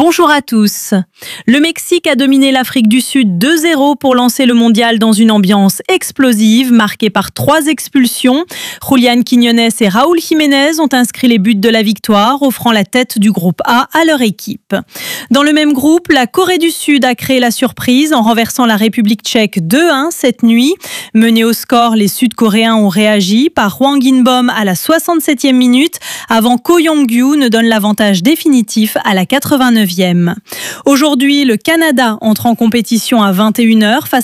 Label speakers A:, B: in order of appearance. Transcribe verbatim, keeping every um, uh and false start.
A: Bonjour à tous. Le Mexique a dominé l'Afrique du Sud deux zéro pour lancer le mondial dans une ambiance explosive, marquée par trois expulsions. Julián Quiñones et Raúl Jiménez ont inscrit les buts de la victoire, offrant la tête du groupe A à leur équipe. Dans le même groupe, la Corée du Sud a créé la surprise en renversant la République tchèque deux un cette nuit. Menés au score, les Sud-Coréens ont réagi par Hwang In-bom à la soixante-septième minute, avant Ko Yong-gyu ne donne l'avantage définitif à la quatre-vingt-neuvième. Aujourd'hui, le Canada entre en compétition à vingt et une heures face